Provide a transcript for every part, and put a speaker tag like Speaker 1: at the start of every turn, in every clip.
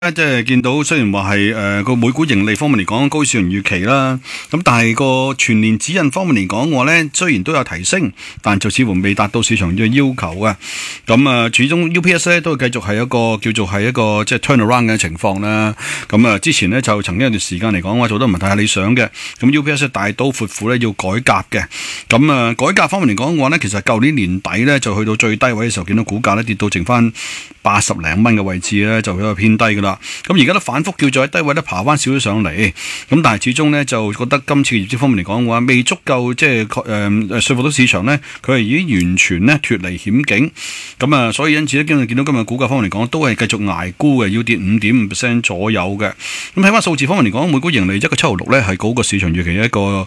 Speaker 1: 即係見到雖然話係個每股盈利方面嚟講高市場預期啦，咁但係個全年指引方面嚟講嘅話咧，雖然都有提升，但就似乎未達到市場嘅要求嘅。咁始終 UPS 咧都繼續係一個叫做係一個即係 turnaround 嘅情況啦。咁之前咧就曾經有段時間嚟講話做得唔係太理想嘅，咁 UPS 大刀闊斧咧要改革嘅。咁改革方面嚟講嘅話咧，其實舊年年底咧就去到最低位嘅時候，見到股價咧跌到剩翻80零蚊嘅位置咧，就比較偏低噶啦。咁而家都反覆叫做喺低位咧爬翻少少上嚟，咁但係始終咧就覺得今次嘅業績方面嚟講嘅話，未足夠即係說服到市場咧，佢係已經完全咧脫離險境。咁所以因此咧，見到今日股價方面嚟講，都係繼續捱沽嘅，要跌5.5% 左右嘅。咁睇翻數字方面嚟講，每股盈利1.766咧係高過市場預期一個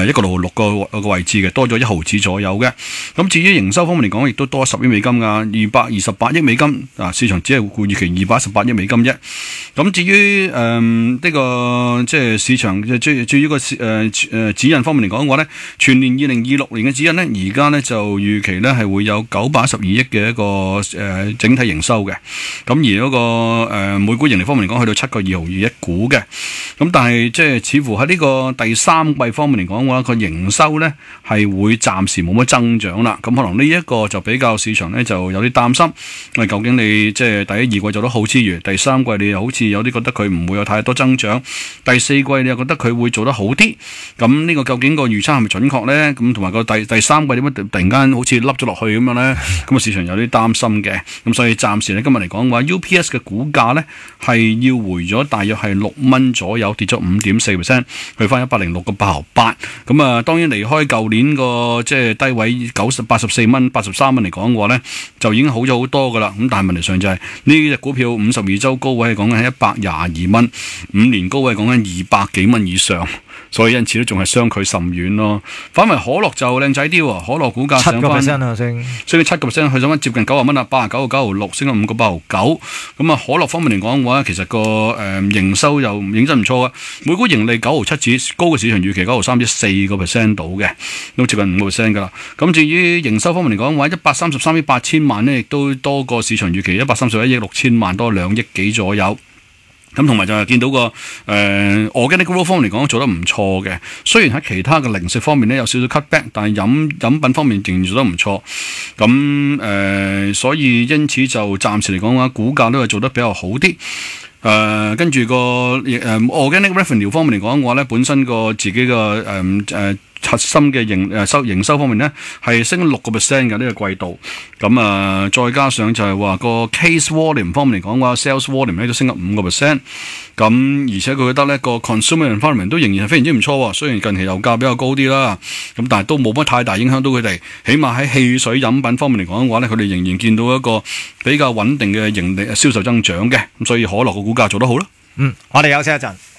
Speaker 1: 1.66個位置嘅，多咗1毫子左右嘅。咁至於營收方面嚟講，亦都多10億美金噶，228億美金啊，市場只係預期218億美金啫。咁至於呢個即係市場至於個指引方面嚟講嘅話咧，全年2026年嘅指引咧，而家咧就預期咧係會有912億嘅一個整體營收嘅。咁而嗰個每股盈利方面嚟講，去到7.2毫2一股嘅。咁但係即係似乎喺呢個第三季方面嚟講嘅話，個營收咧係會暫時冇乜增長啦。咁可能呢一個就比較市場咧就有啲擔心，因為究竟你即係第一二季做得好之餘，第三季你又好似有啲覺得佢唔會有太多增長，第四季你又覺得佢會做得好啲，咁呢個究竟個預測係咪準確咧？咁同埋個第三季點解突然間好似凹咗落去咁樣咧？咁市場有啲擔心嘅，咁所以暫時咧今日嚟講嘅話 ，UPS 嘅股價咧係要回咗大約係6蚊左右，跌咗5.4%，去翻106個8毫8。咁當然離開舊年個即係低位84蚊、83蚊嚟講嘅話咧，就已經好咗好多噶啦。咁但係問題上就係呢隻股票52周高位係講緊係122蚊，5年高位講緊200幾蚊以上，所以因此都仲係相距甚遠咯。反為可樂就靚仔啲喎，可樂股價上翻
Speaker 2: 7%啊，升
Speaker 1: 7%，去上翻接近90蚊啦，89個9毫6，升咗5個8毫9。咁可樂方面嚟講嘅話，其實個營收又認真唔錯啊，每股盈利9毫7子，高過市場預期9毫3子，4% 到嘅，都接近5% 噶啦。咁至於營收方面嚟講嘅話，133億8千萬呢，亦都多過市場預期131億6千萬，多2億幾左右。咁同埋就係見到個organic growth 方面嚟講做得唔錯嘅，雖然喺其他嘅零食方面咧有少少 cut back， 但係飲品方面仍然做得唔錯。咁所以因此就暫時嚟講嘅話，股價都係做得比較好啲。跟住個organic revenue 方面嚟講嘅話咧，本身個自己個核心嘅營收方面咧係升6%嘅呢個季度，咁再加上就係話個 case volume 方面嚟講嘅話 ，sales volume 咧都升咗5%，咁而且佢覺得咧個 consumer environment 都仍然係非常之唔錯喎。雖然近期油價比較高啲啦，咁但係都冇乜太大影響到佢哋。起碼喺汽水飲品方面嚟講嘅話咧，佢哋仍然見到一個比較穩定嘅盈利銷售增長嘅，咁所以可樂個股價做得好啦。
Speaker 2: 我哋休息一陣。